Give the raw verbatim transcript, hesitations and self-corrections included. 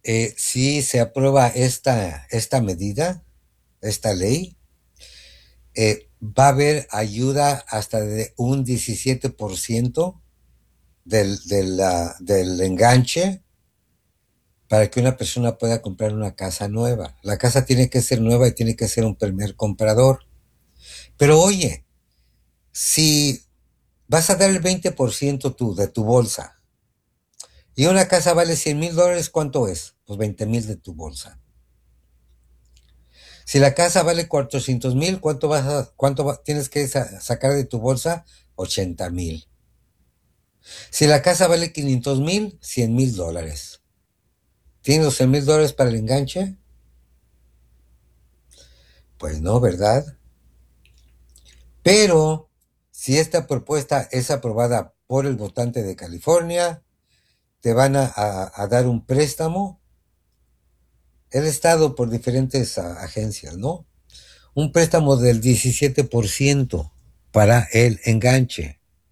Eh, si se aprueba esta, esta medida, esta ley, eh, va a haber ayuda hasta de un diecisiete por ciento del, del, ah, del enganche para que una persona pueda comprar una casa nueva. La casa tiene que ser nueva y tiene que ser un primer comprador. Pero oye, si vas a dar el veinte por ciento tú de tu bolsa y una casa vale cien mil dólares, ¿cuánto es? Pues veinte mil de tu bolsa. Si la casa vale cuatrocientos mil, ¿cuánto vas a, cuánto va- tienes que sa- sacar de tu bolsa? ochenta mil. Si la casa vale quinientos mil, cien mil dólares. ¿Tienes los cien mil dólares para el enganche? Pues no, ¿verdad? Pero si esta propuesta es aprobada por el votante de California, te van a, a- a dar un préstamo, el Estado por diferentes a- agencias, ¿no? Un préstamo del diecisiete por ciento para el enganche.